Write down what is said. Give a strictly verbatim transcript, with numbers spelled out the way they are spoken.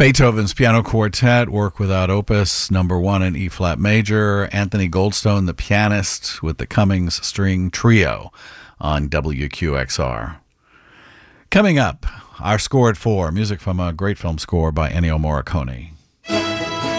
Beethoven's Piano Quartet, work without opus, number one in E-flat major. Anthony Goldstone, the pianist, with the Cummings String Trio on W Q X R. Coming up, our score at four, music from a great film score by Ennio Morricone.